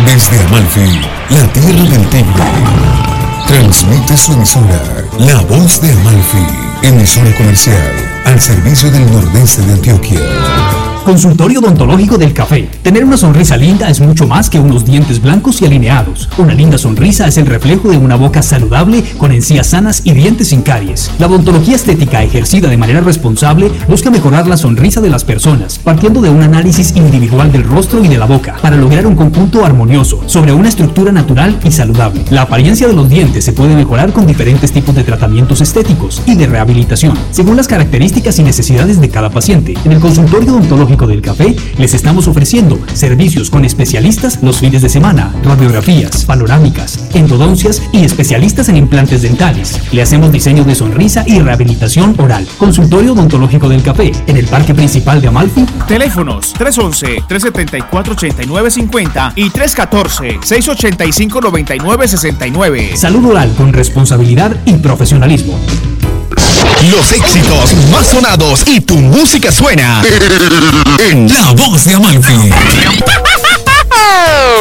Desde Amalfi, la tierra del tigre, transmite su emisora, La Voz de Amalfi, emisora comercial, al servicio del nordeste de Antioquia. Consultorio Odontológico del Café. Tener una sonrisa linda es mucho más que unos dientes blancos y alineados. Una linda sonrisa es el reflejo de una boca saludable con encías sanas y dientes sin caries. La odontología estética ejercida de manera responsable busca mejorar la sonrisa de las personas, partiendo de un análisis individual del rostro y de la boca, para lograr un conjunto armonioso sobre una estructura natural y saludable. La apariencia de los dientes se puede mejorar con diferentes tipos de tratamientos estéticos y de rehabilitación, según las características y necesidades de cada paciente. En el Consultorio Odontológico del Café les estamos ofreciendo servicios con especialistas los fines de semana, radiografías, panorámicas, endodoncias y especialistas en implantes dentales. Le hacemos diseño de sonrisa y rehabilitación oral. Consultorio Odontológico del Café en el Parque Principal de Amalfi. Teléfonos 311-374-8950 y 314-685-9969. Salud oral con responsabilidad y profesionalismo. Los éxitos más sonados y tu música suena en La Voz de Amalfi.